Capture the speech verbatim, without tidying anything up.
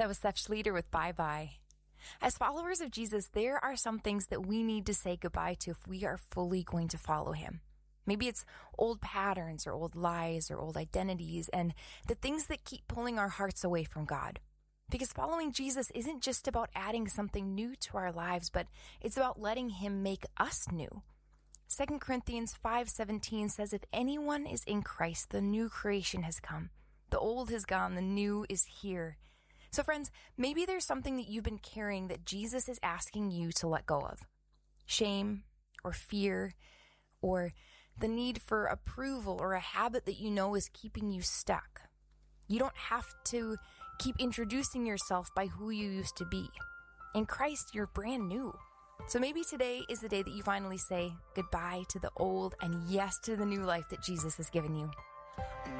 That was Seth Schleter with Bye Bye. As followers of Jesus, there are some things that we need to say goodbye to if we are fully going to follow him. Maybe it's old patterns or old lies or old identities and the things that keep pulling our hearts away from God. Because following Jesus isn't just about adding something new to our lives, but it's about letting him make us new. Second Corinthians five seventeen says, if anyone is in Christ, the new creation has come. The old has gone, the new is here. So friends, maybe there's something that you've been carrying that Jesus is asking you to let go of. Shame or fear or the need for approval or a habit that you know is keeping you stuck. You don't have to keep introducing yourself by who you used to be. In Christ, you're brand new. So maybe today is the day that you finally say goodbye to the old and yes to the new life that Jesus has given you.